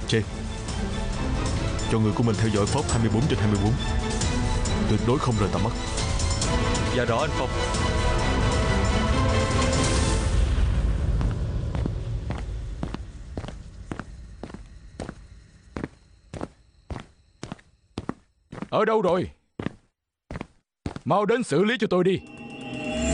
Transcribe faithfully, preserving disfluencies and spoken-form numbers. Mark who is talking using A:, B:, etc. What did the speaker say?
A: Jay, cho người của mình theo dõi Fox hai mươi bốn trên hai mươi bốn, tuyệt đối không rời tầm mắt.
B: Dạ rõ anh Phong.
C: Ở đâu rồi? Mau đến xử lý cho tôi đi.